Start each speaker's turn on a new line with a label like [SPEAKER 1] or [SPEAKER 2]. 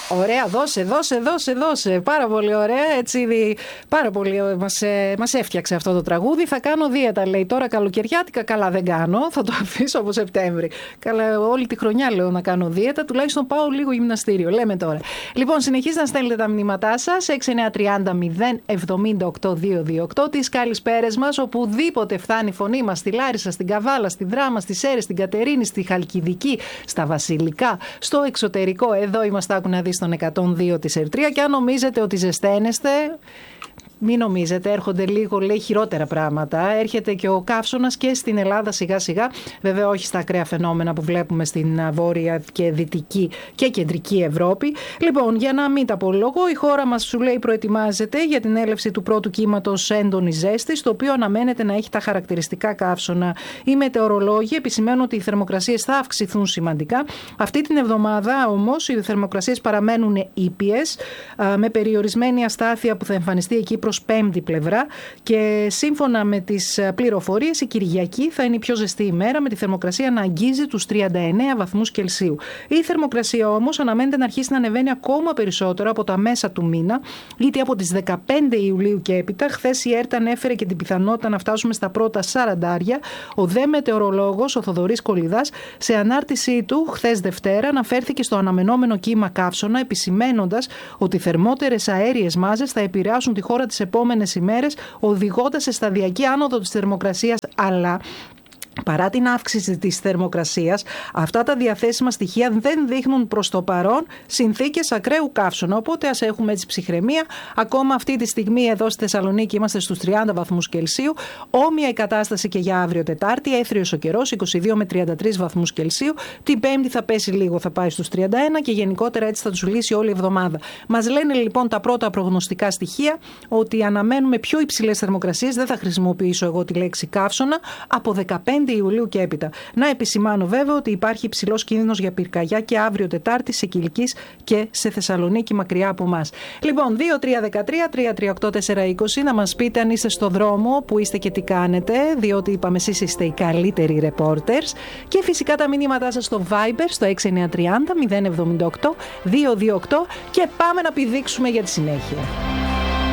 [SPEAKER 1] Ωραία, δώσε. Πάρα πολύ ωραία. Έτσι, πάρα πολύ μας έφτιαξε αυτό το τραγούδι. Θα κάνω δίαιτα, λέει. Τώρα καλοκαιριάτικα καλά δεν κάνω. Θα το αφήσω από Σεπτέμβρη. Καλά, όλη τη χρονιά λέω να κάνω δίαιτα. Τουλάχιστον πάω λίγο γυμναστήριο. Λέμε τώρα. Λοιπόν, συνεχίζετε να στέλνετε τα μηνύματά σας. 6930 078 228. Τις καλησπέρες μας, οπουδήποτε φτάνει η φωνή μας. Στη Λάρισα, στην Καβάλα, στη Δράμα, στη Σέρες, στην Κατερίνη, στη Χαλκιδική, στα Βασιλικά, στο εξωτερικό. Εδώ είμαστε, άκου να δεις, στον 102 της Ερτρία. Και αν νομίζετε ότι ζεσταίνεστε, μην νομίζετε, έρχονται λίγο, λέει, χειρότερα πράγματα. Έρχεται και ο καύσωνας και στην Ελλάδα σιγά σιγά. Βέβαια, όχι στα ακραία φαινόμενα που βλέπουμε στην βόρεια και δυτική και κεντρική Ευρώπη. Λοιπόν, για να μην τα απολογώ, η χώρα μας, σου λέει, προετοιμάζεται για την έλευση του πρώτου κύματος έντονης ζέστης, το οποίο αναμένεται να έχει τα χαρακτηριστικά καύσωνα. Οι μετεωρολόγοι επισημαίνουν ότι οι θερμοκρασίες θα αυξηθούν σημαντικά. Αυτή την εβδομάδα όμως οι θερμοκρασίες παραμένουν ήπιες, με περιορισμένη αστάθεια που θα εμφανιστεί εκεί προς πέμπτη πλευρά, και σύμφωνα με τις πληροφορίες η Κυριακή θα είναι η πιο ζεστή ημέρα, με τη θερμοκρασία να αγγίζει τους 39 βαθμούς Κελσίου. Η θερμοκρασία όμως αναμένεται να αρχίσει να ανεβαίνει ακόμα περισσότερο από τα μέσα του μήνα, είτε από τις 15 Ιουλίου και έπειτα. Χθες η ΕΡΤ ανέφερε και την πιθανότητα να φτάσουμε στα πρώτα 40. Ο δε μετεωρολόγος, ο Θοδωρής Κολιδάς, σε ανάρτησή του χθες Δευτέρα αναφέρθηκε στο αναμενόμενο κύμα καύσωνα, επισημένοντας ότι θερμότερες αέριες μάζες θα επηρεάσουν τη χώρα τις επόμενες ημέρες, οδηγώντας σε σταδιακή άνοδο της θερμοκρασίας, αλλά παρά την αύξηση της θερμοκρασίας, αυτά τα διαθέσιμα στοιχεία δεν δείχνουν προς το παρόν συνθήκες ακραίου καύσωνα. Οπότε ας έχουμε έτσι ψυχραιμία. Ακόμα αυτή τη στιγμή εδώ στη Θεσσαλονίκη είμαστε στους 30 βαθμούς Κελσίου. Όμοια η κατάσταση και για αύριο Τετάρτη. Έθριος ο καιρός, 22 με 33 βαθμούς Κελσίου. Την Πέμπτη θα πέσει λίγο, θα πάει στους 31 και γενικότερα έτσι θα τους λύσει όλη η εβδομάδα. Μας λένε λοιπόν τα πρώτα προγνωστικά στοιχεία ότι αναμένουμε πιο υψηλές θερμοκρασίες. Δεν θα χρησιμοποιήσω εγώ τη λέξη καύσωνα από 15 Ιουλίου και έπειτα. Να επισημάνω βέβαια ότι υπάρχει υψηλός κίνδυνος για πυρκαγιά και αύριο Τετάρτη σε Κιλκής και σε Θεσσαλονίκη, μακριά από εμάς. Λοιπόν, 2-3-13-3-38-4-20, να μας πείτε αν είστε στο δρόμο, που είστε και τι κάνετε, διότι είπαμε εσείς είστε οι καλύτεροι reporters. Και φυσικά τα μηνύματά σας στο Viber, στο 6930 078 228, και πάμε να πηδήξουμε για τη συνέχεια.